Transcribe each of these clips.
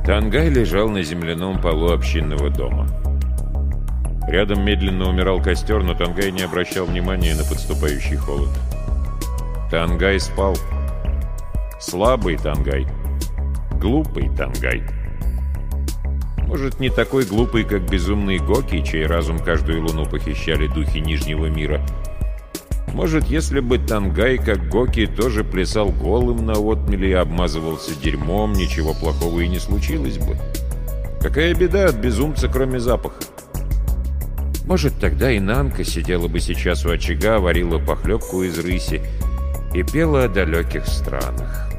Тангай лежал на земляном полу общинного дома. Рядом медленно умирал костер, но Тангай не обращал внимания на подступающий холод. Тангай спал. Слабый Тангай. Глупый Тангай. Может, не такой глупый, как безумный Гоки, чей разум каждую луну похищали духи Нижнего мира. Может, если бы Тангай, как Гоки, тоже плясал голым на отмеле и обмазывался дерьмом, ничего плохого и не случилось бы. Какая беда от безумца, кроме запаха? Может, тогда и Нанка сидела бы сейчас у очага, варила похлебку из рыси и пела о далеких странах.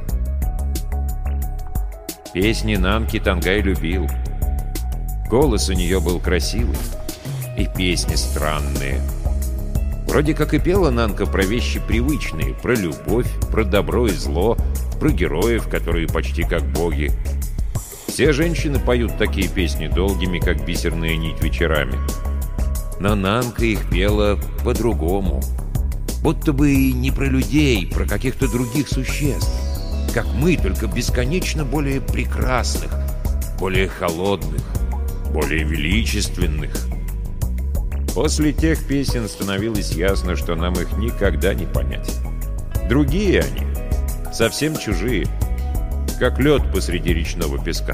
Песни Нанки Тангай любил. Голос у нее был красивый, и песни странные. Вроде как и пела Нанка про вещи привычные, про любовь, про добро и зло, про героев, которые почти как боги. Все женщины поют такие песни долгими, как бисерная нить, вечерами. Но Нанка их пела по-другому. Будто бы и не про людей, про каких-то других существ. Как мы, только бесконечно более прекрасных, более холодных, более величественных. После тех песен становилось ясно, что нам их никогда не понять. Другие они, совсем чужие, как лед посреди речного песка.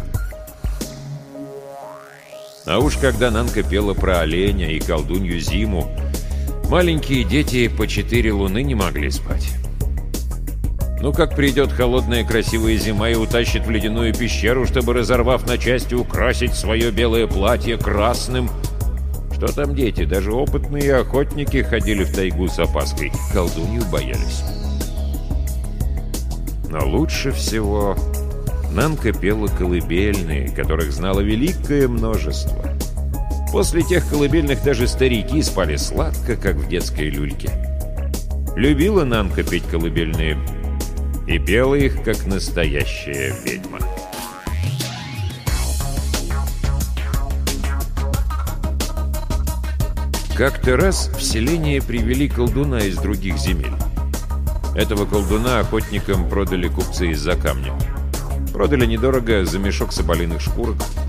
А уж когда Нанка пела про оленя и колдунью Зиму, маленькие дети по 4 луны не могли спать. Ну, как придет холодная красивая зима и утащит в ледяную пещеру, чтобы, разорвав на части, украсить свое белое платье красным. Что там дети, даже опытные охотники ходили в тайгу с опаской, колдунью боялись. Но лучше всего Нанка пела колыбельные, которых знало великое множество. После тех колыбельных даже старики спали сладко, как в детской люльке. Любила Нанка петь колыбельные и пела их, как настоящая ведьма. Как-то раз в селение привели колдуна из других земель. Этого колдуна охотникам продали купцы из-за камня. Продали недорого за мешок соболиных шкурок.